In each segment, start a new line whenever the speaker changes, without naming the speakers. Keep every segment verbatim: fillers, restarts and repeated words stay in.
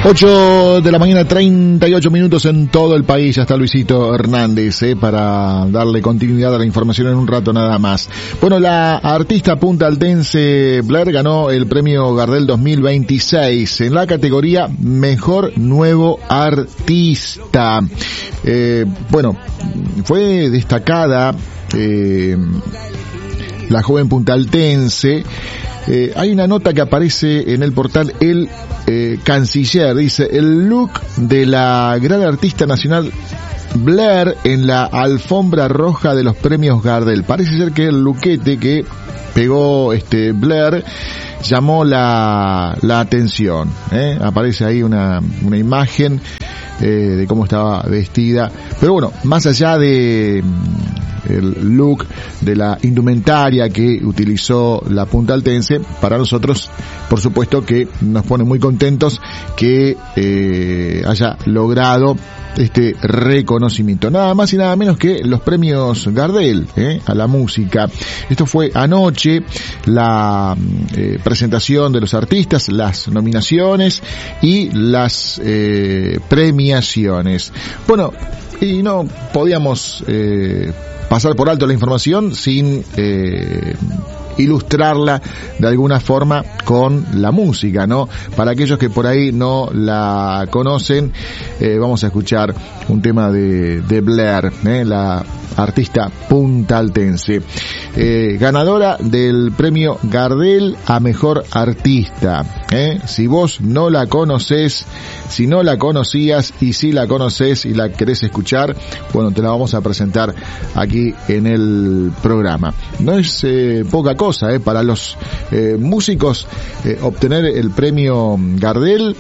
ocho de la mañana, treinta y ocho minutos en todo el país. Ya está Luisito Hernández, eh, para darle continuidad a la información en un rato nada más. Bueno, la artista puntaltense Blair ganó el premio Gardel dos mil veintiséis en la categoría Mejor Nuevo Artista. Eh, bueno, fue destacada eh, la joven puntaltense. Eh, hay una nota que aparece en el portal El eh, Canciller, dice: el look de la gran artista nacional Blair en la alfombra roja de los premios Gardel. Parece ser que el luquete que pegó este Blair llamó la, la atención, ¿eh? Aparece ahí una, una imagen eh, de cómo estaba vestida. Pero bueno, más allá de el look, de la indumentaria que utilizó la puntaltense, para nosotros, por supuesto que nos pone muy contentos que eh, haya logrado este reconocimiento. Nada más y nada menos que los premios Gardel, eh, a la música. Esto fue anoche, la eh, presentación de los artistas, las nominaciones y las eh, premiaciones. Bueno, y no podíamos eh, pasar por alto la información sin eh, ilustrarla de alguna forma con la música, ¿no? Para aquellos que por ahí no la conocen, eh, vamos a escuchar un tema de, de Blair, ¿eh? La artista puntaltense, eh, ganadora del premio Gardel a Mejor Artista, ¿eh? Si vos no la conocés, si no la conocías y si la conocés y la querés escuchar, bueno, te la vamos a presentar aquí en el programa. No es eh, poca cosa, eh, para los eh, músicos eh, obtener el premio Gardel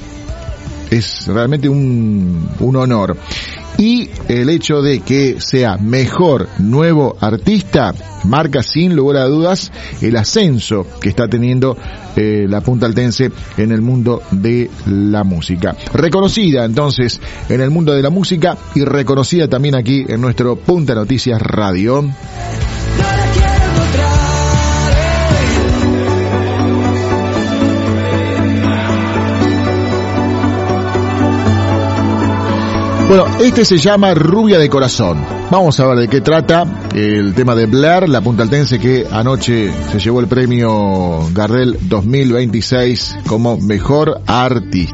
es realmente un, un honor. Y el hecho de que sea Mejor Nuevo Artista marca sin lugar a dudas el ascenso que está teniendo eh, la puntaltense en el mundo de la música. Reconocida entonces en el mundo de la música y reconocida también aquí en nuestro Punta Noticias Radio. Bueno, este se llama Rubia de Corazón. Vamos a ver de qué trata el tema de Blair, la puntaltense que anoche se llevó el premio Gardel dos mil veintiséis como Mejor Artista.